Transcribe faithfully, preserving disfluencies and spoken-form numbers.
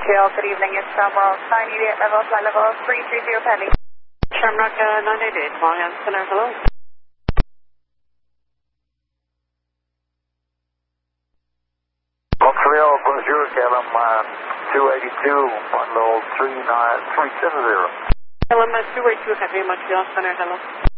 Trail, good evening, it's Shamrock nine eighty-eight level, flight level three three zero Pelly. Shamrock uh, nine eighty-eight, Marian Center, hello. Montreal, bonjour, Kellam uh, two eighty-two, one level three nine three seven zero. Kellam uh, two eighty-two, Heavy Montreal Center, hello.